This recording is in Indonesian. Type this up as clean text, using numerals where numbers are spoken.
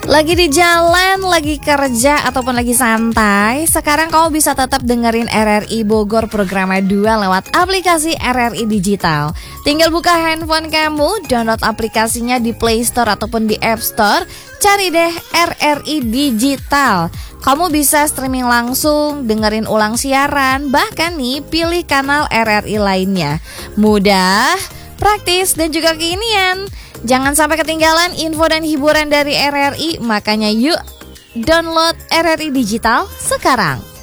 Lagi di jalan, lagi kerja, ataupun lagi santai, sekarang kamu bisa tetap dengerin RRI Bogor Program 2 lewat aplikasi RRI Digital. Tinggal buka handphone kamu, download aplikasinya di Play Store ataupun di App Store, cari deh RRI Digital. Kamu bisa streaming langsung, dengerin ulang siaran, bahkan nih pilih kanal RRI lainnya. Mudah, praktis, dan juga kekinian. Jangan sampai ketinggalan info dan hiburan dari RRI, makanya yuk download RRI Digital sekarang.